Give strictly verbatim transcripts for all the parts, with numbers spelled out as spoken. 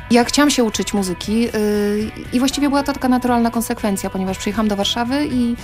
Ja chciałam się uczyć muzyki yy, i właściwie była to taka naturalna konsekwencja, ponieważ przyjechałam do Warszawy i yy,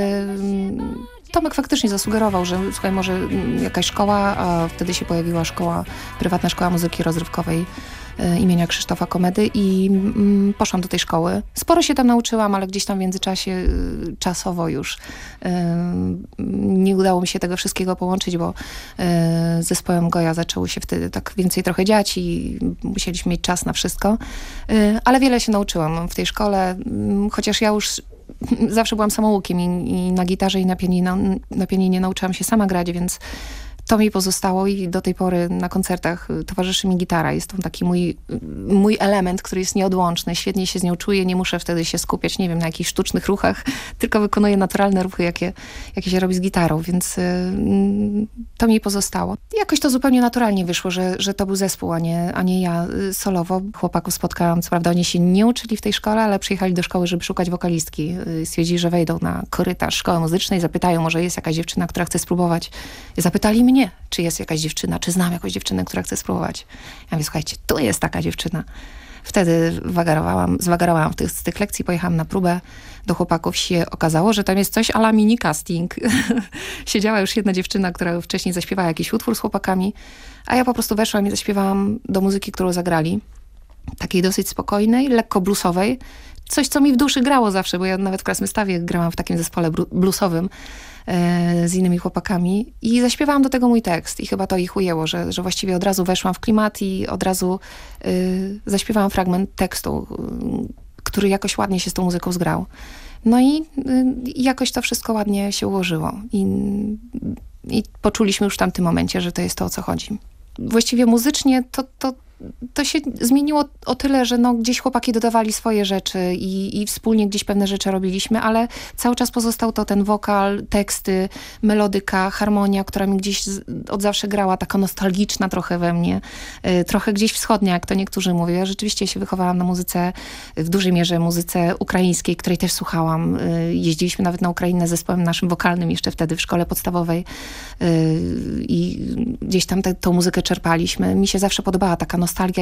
Tomek faktycznie zasugerował, że słuchaj, może jakaś szkoła, a wtedy się pojawiła szkoła, prywatna szkoła muzyki rozrywkowej y, imienia Krzysztofa Komedy i y, poszłam do tej szkoły. Sporo się tam nauczyłam, ale gdzieś tam w międzyczasie y, czasowo już y, nie udało mi się tego wszystkiego połączyć, bo y, z zespołem Goja zaczęło się wtedy tak więcej trochę dziać i musieliśmy mieć czas na wszystko. Y, ale wiele się nauczyłam w tej szkole, y, chociaż ja już zawsze byłam samoukiem i, i na gitarze i na pianinie, na pianinie nauczyłam się sama grać, więc to mi pozostało i do tej pory na koncertach towarzyszy mi gitara. Jest to taki mój, mój element, który jest nieodłączny. Świetnie się z nią czuję, nie muszę wtedy się skupiać, nie wiem, na jakichś sztucznych ruchach, tylko wykonuję naturalne ruchy, jakie, jakie się robi z gitarą, więc y, to mi pozostało. Jakoś to zupełnie naturalnie wyszło, że, że to był zespół, a nie, a nie ja y, solowo. Chłopaków spotkałam, co prawda oni się nie uczyli w tej szkole, ale przyjechali do szkoły, żeby szukać wokalistki. Y, stwierdzili, że wejdą na korytarz szkoły muzycznej, zapytają, może jest jakaś dziewczyna, która chce spróbować. Zapytali mnie, czy jest jakaś dziewczyna, czy znam jakąś dziewczynę, która chce spróbować. Ja mówię, słuchajcie, tu jest taka dziewczyna. Wtedy wagarowałam, zwagarowałam w tych, z tych lekcji, pojechałam na próbę do chłopaków. Się okazało, że tam jest coś a la mini casting. Siedziała już jedna dziewczyna, która wcześniej zaśpiewała jakiś utwór z chłopakami, a ja po prostu weszłam i zaśpiewałam do muzyki, którą zagrali. Takiej dosyć spokojnej, lekko bluesowej. Coś, co mi w duszy grało zawsze, bo ja nawet w Krasnystawie grałam w takim zespole bluesowym e, z innymi chłopakami i zaśpiewałam do tego mój tekst i chyba to ich ujęło, że, że właściwie od razu weszłam w klimat i od razu e, zaśpiewałam fragment tekstu, e, który jakoś ładnie się z tą muzyką zgrał. No i e, jakoś to wszystko ładnie się ułożyło i, i poczuliśmy już w tamtym momencie, że to jest to, o co chodzi. Właściwie muzycznie to, to to się zmieniło o tyle, że no, gdzieś chłopaki dodawali swoje rzeczy i, i wspólnie gdzieś pewne rzeczy robiliśmy, ale cały czas pozostał to ten wokal, teksty, melodyka, harmonia, która mi gdzieś z, od zawsze grała, taka nostalgiczna trochę we mnie, y, trochę gdzieś wschodnia, jak to niektórzy mówią. Ja rzeczywiście się wychowałam na muzyce, w dużej mierze muzyce ukraińskiej, której też słuchałam. Y, jeździliśmy nawet na Ukrainę z zespołem naszym wokalnym jeszcze wtedy w szkole podstawowej y, i gdzieś tam te, tą muzykę czerpaliśmy. Mi się zawsze podobała taka nostalgia